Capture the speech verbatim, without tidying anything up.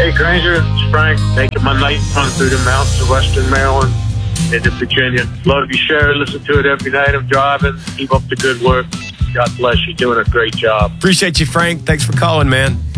Hey, Granger, it's Frank, making my night run through the mountains of Western Maryland into Virginia. Love your show. Listen to it every night I'm driving. Keep up the good work. God bless you. Doing a great job. Appreciate you, Frank. Thanks for calling, man.